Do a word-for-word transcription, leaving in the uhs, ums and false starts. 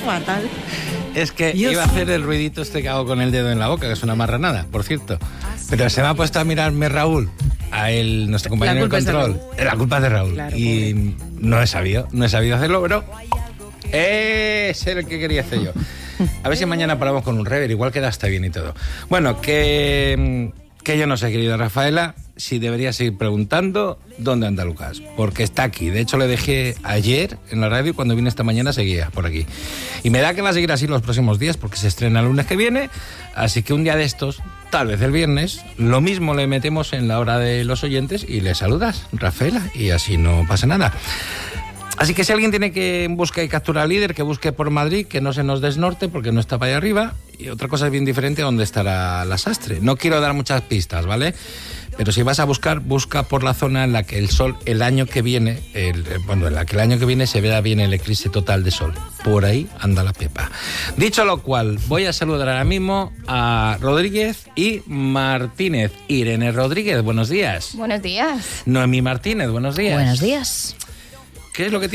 Fatal. Es que Dios. iba a hacer el ruidito este que hago con el dedo en la boca, que es una marranada, por cierto. Pero se me ha puesto a mirarme Raúl, a él, nuestro compañero de control. La culpa es de Raúl. Claro, y pobre. no he sabido, no he sabido hacerlo, pero es el que quería hacer yo. A ver si mañana paramos con un rever, igual queda hasta bien y todo. Bueno, que, que yo no sé, querida Rafaela, si debería seguir preguntando dónde anda Lucas, porque está aquí. De hecho, le dejé ayer en la radio y cuando vine esta mañana seguía por aquí. Y me da que va a seguir así los próximos días porque se estrena el lunes que viene, así que un día de estos, tal vez el viernes, lo mismo le metemos en la hora de los oyentes y le saludas, Rafaela, y así no pasa nada. Así que si alguien tiene que buscar y capturar al líder, que busque por Madrid, que no se nos desnorte porque no está para allá arriba. Y otra cosa es bien diferente, ¿dónde estará la Sastre? No quiero dar muchas pistas, ¿vale? Pero si vas a buscar, busca por la zona en la que el sol, el año que viene, el, bueno, en la que el año que viene se vea bien el eclipse total de sol. Por ahí anda la pepa. Dicho lo cual, voy a saludar ahora mismo a Rodríguez y Martínez. Irene Rodríguez, buenos días. Buenos días. Noemí Martínez, buenos días. Buenos días. ¿Qué es lo que